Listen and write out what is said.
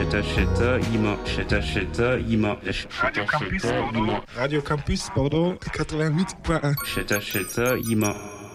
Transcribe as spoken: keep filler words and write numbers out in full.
Cheta Cheta Ima Cheta Cheta Ima Radio Campus Bordeaux. Radio Campus Bordeaux quatre-vingt-huit point un. Cheta Cheta Ima